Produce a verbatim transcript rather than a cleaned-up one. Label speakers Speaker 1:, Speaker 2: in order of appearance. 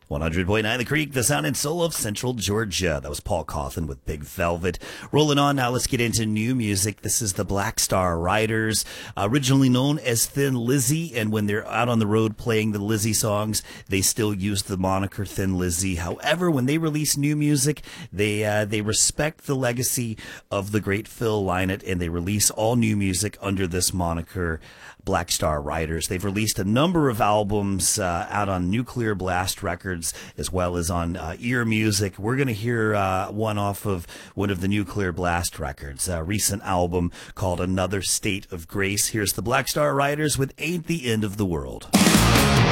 Speaker 1: one hundred point nine The Creek, the sound and soul of Central Georgia. That was Paul Cauthen with Big Velvet. Rolling on now, let's get into new music. This is the Black Star Riders, uh, originally known as Thin Lizzy, and when they're out on the road playing the Lizzy songs, they still use the moniker Thin Lizzy. However, when they release new music, they uh, they respect the legacy of the great Phil Lynott, and they release all new music under this moniker, Black Star Riders. They've released a number of albums uh, out on Nuclear Blast Records, as well as on uh, Ear Music. We're going to hear uh, one off of one of the Nuclear Blast records, a recent album called Another State of Grace. Here's the Black Star Riders with Ain't the End of the World.